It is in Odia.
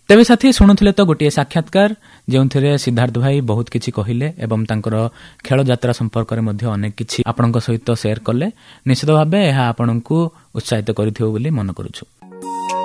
ତେବେ ସାଥୀ ଶୁଣୁଥିଲେ ତ ଗୋଟିଏ ସାକ୍ଷାତକାର ଯେଉଁଥିରେ ସିଦ୍ଧାର୍ଥ ଭାଇ ବହୁତ କିଛି କହିଲେ ଏବଂ ତାଙ୍କର ଖେଳଯାତ୍ରା ସମ୍ପର୍କରେ ମଧ୍ୟ ଅନେକ କିଛି ଆପଣଙ୍କ ସହିତ ସେୟାର କଲେ। ନିଶ୍ଚିତ ଭାବେ ଏହା ଆପଣଙ୍କୁ ଉତ୍ସାହିତ କରିଥିବ ବୋଲି ମନେ କରୁଛୁ।